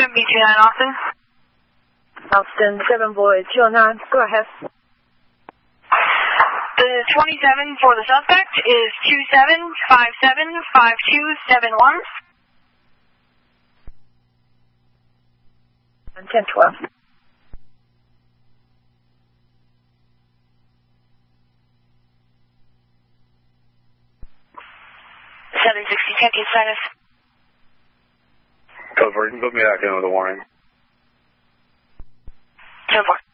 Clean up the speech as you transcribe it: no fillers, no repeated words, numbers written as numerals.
B29 Austin. Austin 7 Boy 209, go ahead. The 27 for the suspect is 27575271. 1012. 760, check your status. Code 4, you can put me back in with a warning. 10-4.